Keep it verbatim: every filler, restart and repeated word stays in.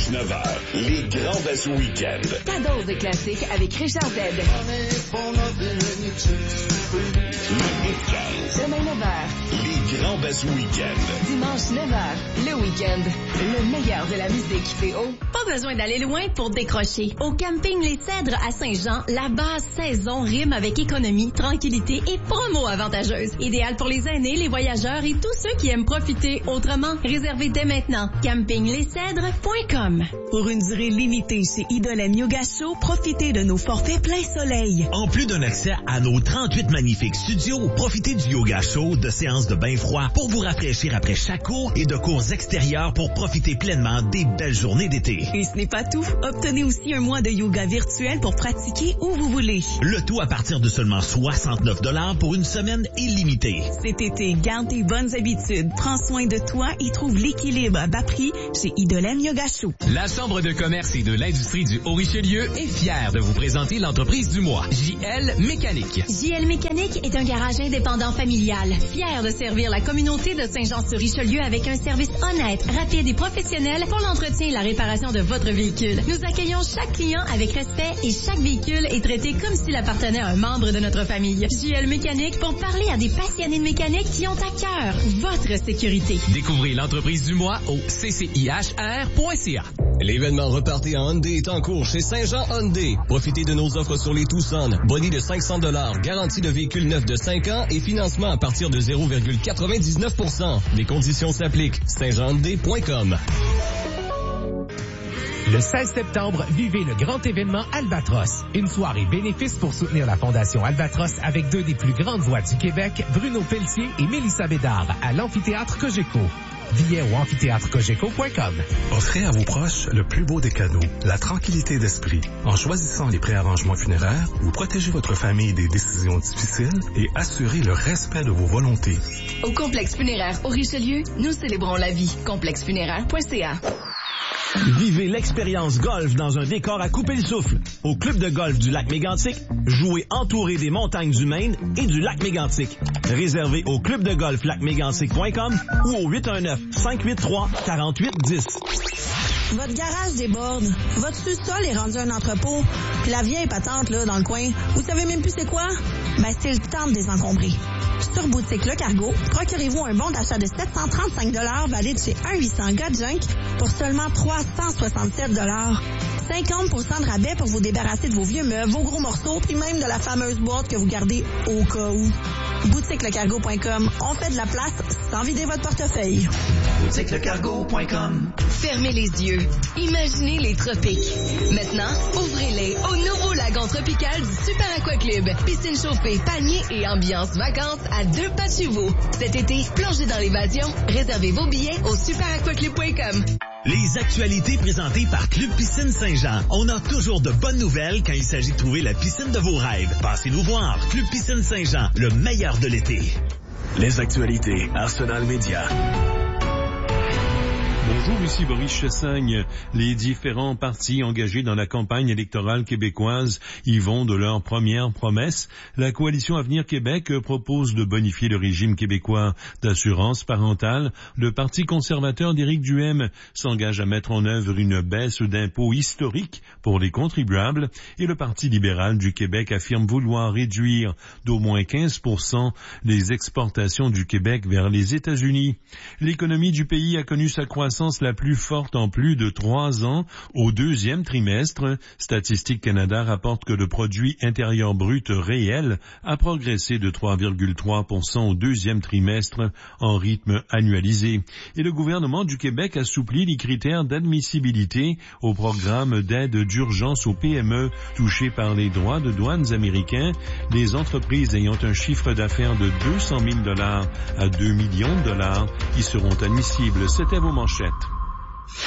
Dimanche neuf heures, les grands Bassous Week-end. Ta dose de classique avec Richard Z. Les quinze. Demain neuf heures. Les grands Bassous Week-end. Dimanche neuf heures, le week-end. Le meilleur de la musique C O. Pas besoin d'aller loin pour décrocher. Au camping Les Cèdres à Saint-Jean, la base saison rime avec économie, tranquillité et promo avantageuse. Idéal pour les aînés, les voyageurs et tous ceux qui aiment profiter autrement. Réservez dès maintenant. camping les cèdres point com. Pour une durée limitée chez Idolène Yoga Show, profitez de nos forfaits plein soleil. En plus d'un accès à nos trente-huit magnifiques studios, profitez du yoga chaud, de séances de bain froid pour vous rafraîchir après chaque cours et de cours extérieurs pour profiter pleinement des belles journées d'été. Et ce n'est pas tout. Obtenez aussi un mois de yoga virtuel pour pratiquer où vous voulez. Le tout à partir de seulement soixante-neuf dollars pour une semaine illimitée. Cet été, garde tes bonnes habitudes, prends soin de toi et trouve l'équilibre à bas prix chez Idolène Yoga Show. La Chambre de commerce et de l'industrie du Haut-Richelieu est fière de vous présenter l'entreprise du mois, J L Mécanique. J L Mécanique est un garage indépendant familial, fier de servir la communauté de Saint-Jean-sur-Richelieu avec un service honnête, rapide et professionnel pour l'entretien et la réparation de votre véhicule. Nous accueillons chaque client avec respect et chaque véhicule est traité comme s'il appartenait à un membre de notre famille. J L Mécanique pour parler à des passionnés de mécanique qui ont à cœur votre sécurité. Découvrez l'entreprise du mois au c c i h r point c a. L'événement Repartez en Hyundai est en cours chez Saint-Jean Hyundai. Profitez de nos offres sur les Tucson. Boni de cinq cents dollars, garantie de véhicule neuf de cinq ans et financement à partir de zéro virgule quatre-vingt-dix-neuf pour cent. Les conditions s'appliquent. saint jean hyundai point com. Le seize septembre, vivez le grand événement Albatros. Une soirée bénéfice pour soutenir la Fondation Albatros avec deux des plus grandes voix du Québec, Bruno Pelletier et Mélissa Bédard, à l'amphithéâtre Cogeco. Billets au amphithéâtre cogeco point com. Offrez à vos proches le plus beau des cadeaux, la tranquillité d'esprit. En choisissant les préarrangements funéraires, vous protégez votre famille des décisions difficiles et assurez le respect de vos volontés. Au complexe funéraire au Richelieu, nous célébrons la vie. complexe funéraire point c a. Vivez l'expérience golf dans un décor à couper le souffle. Au club de golf du lac Mégantic, jouez entouré des montagnes du Maine et du lac Mégantic. Réservez au club de golf lac mégantic point com ou au huit un neuf, cinq huit trois, quatre huit un zéro. Votre garage déborde, votre sous-sol est rendu un entrepôt, puis la vieille patente là dans le coin, vous savez même plus c'est quoi? Ben c'est le temps de désencombrer. Sur Boutique Le Cargo, procurez-vous un bon d'achat de sept cent trente-cinq dollars valide chez un huit cents Got Junk pour seulement trois cent soixante-sept dollars. cinquante pour cent de rabais pour vous débarrasser de vos vieux meubles, vos gros morceaux, puis même de la fameuse boîte que vous gardez au cas où. boutique le cargo point com, on fait de la place sans vider votre portefeuille. boutique le cargo point com. Fermez les yeux. Imaginez les tropiques. Maintenant, ouvrez-les au nouveau lagon tropical du Super Aqua Club. Piscine chauffée, palmiers et ambiance vacances à deux pas de chez vous. Cet été, plongez dans l'évasion. Réservez vos billets au super aqua club point com. Les actualités présentées par Club Piscine Saint-Jean. On a toujours de bonnes nouvelles quand il s'agit de trouver la piscine de vos rêves. Passez-nous voir. Club Piscine Saint-Jean, le meilleur de l'été. Les actualités, Arsenal Média. Bonjour, ici Boris Chassagne. Les différents partis engagés dans la campagne électorale québécoise y vont de leur première promesse. La Coalition Avenir Québec propose de bonifier le régime québécois d'assurance parentale. Le Parti conservateur d'Éric Duhaime s'engage à mettre en œuvre une baisse d'impôts historique pour les contribuables. Et le Parti libéral du Québec affirme vouloir réduire d'au moins quinze pour cent les exportations du Québec vers les États-Unis. L'économie du pays a connu sa croissance la plus forte en plus de trois ans au deuxième trimestre. Statistique Canada rapporte que le produit intérieur brut réel a progressé de trois virgule trois pour cent au deuxième trimestre en rythme annualisé. Et le gouvernement du Québec assouplit les critères d'admissibilité au programme d'aide d'urgence aux P M E touchés par les droits de douanes américains. Les entreprises ayant un chiffre d'affaires de deux cent mille dollars à deux millions de dollars y seront admissibles. C'était vos manchettes.